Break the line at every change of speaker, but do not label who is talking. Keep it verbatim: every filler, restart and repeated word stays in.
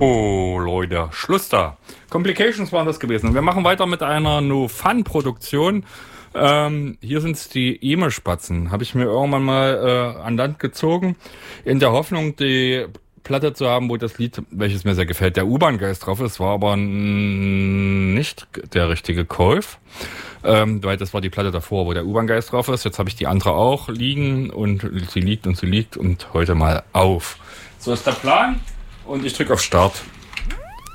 Oh, Leute, Schluss da. Complications waren das gewesen. Und wir machen weiter mit einer No-Fun-Produktion. Ähm, hier sind es die Eme-Spatzen. Habe ich mir irgendwann mal äh, an Land gezogen, in der Hoffnung, die Platte zu haben, wo das Lied, welches mir sehr gefällt, der U-Bahn-Geist drauf ist, war aber n- nicht der richtige Kauf. Ähm, weil das war die Platte davor, wo der U-Bahn-Geist drauf ist. Jetzt habe ich die andere auch liegen und sie liegt und sie liegt und heute mal auf. So ist der Plan und ich drücke auf Start.